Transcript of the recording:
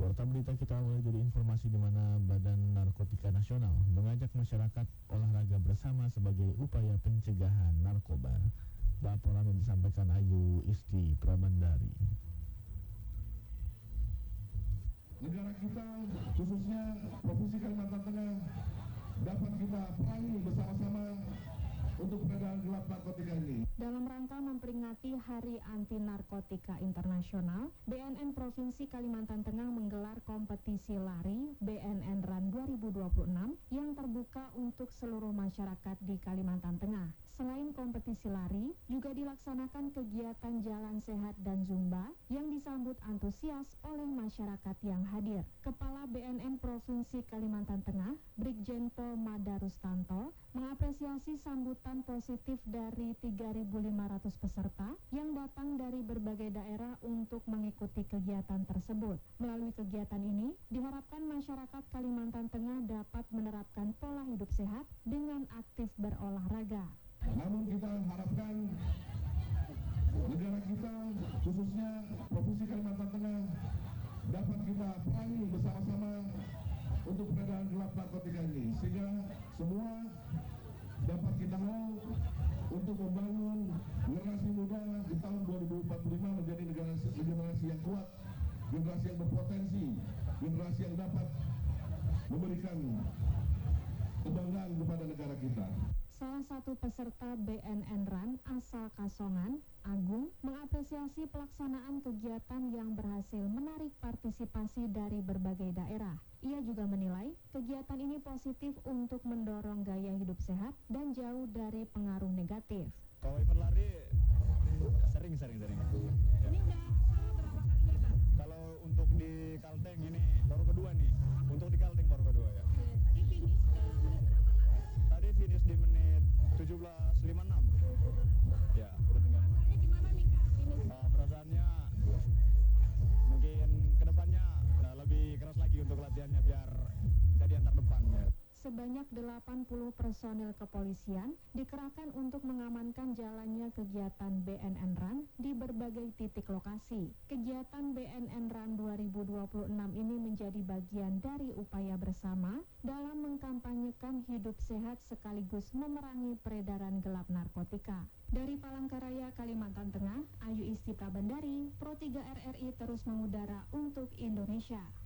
Portal berita kita awali dari informasi di mana Badan Narkotika Nasional mengajak masyarakat olahraga bersama sebagai upaya pencegahan narkoba. Laporan yang disampaikan Ayu Isti Prabandari. Negara kita, khususnya Provinsi Kalimantan Tengah, dapat kita perangi bersama-sama untuk peredaran gelap narkotika ini. Dalam rangka memperingati Hari Anti Narkotika Internasional, BNN Provinsi Kalimantan Tengah menggelar kompetisi lari BNN Run 2026 yang terbuka untuk seluruh masyarakat di Kalimantan Tengah. Selain kompetisi lari, juga dilaksanakan kegiatan jalan sehat dan zumba yang disambut antusias oleh masyarakat yang hadir. Kepala BNN Provinsi Kalimantan Tengah, Brigjen Pol Madarustanto, mengapresiasi sambutan positif dari 3.500 peserta yang datang dari berbagai daerah untuk mengikuti kegiatan tersebut. Melalui kegiatan ini, diharapkan masyarakat Kalimantan Tengah dapat menerapkan pola hidup sehat dengan aktif berolahraga. Namun kita harapkan negara kita, khususnya Provinsi Kalimantan Tengah, dapat kita perangi bersama-sama untuk peredaran gelap narkotika ini, sehingga semua dapat kita mau untuk membangun generasi muda di tahun 2045 menjadi generasi yang kuat, generasi yang berpotensi, generasi yang dapat memberikan kebanggaan kepada negara kita. Salah satu peserta BNN Run asal Kasongan, Agung, mengapresiasi pelaksanaan kegiatan yang berhasil menarik partisipasi dari berbagai daerah. Ia juga menilai kegiatan ini positif untuk mendorong gaya hidup sehat dan jauh dari pengaruh negatif. Kalau event lari sering. Ya. Ini udah berapa kalinya, Kak? Kalau untuk di Kalteng ini baru kedua nih. Untuk di Kalteng baru kedua ya. Tadi finish ke menit berapa, Kak? Tadi finish di menit 17.56. Ya, udah tinggal. Perasaannya gimana nih, Kak? Finish. Perasaannya mungkin kedepannya lebih keras lagi untuk latihannya biar jadi antar depan ya. Sebanyak 80 personil kepolisian dikerahkan untuk mengamankan jalannya kegiatan BNN Run di berbagai titik lokasi. Kegiatan BNN Run 2026 ini menjadi bagian dari upaya bersama dalam mengkampanyekan hidup sehat sekaligus memerangi peredaran gelap narkotika. Dari Palangkaraya, Kalimantan Tengah, Ayu Isti Prabandari, Pro 3 RRI terus mengudara untuk Indonesia.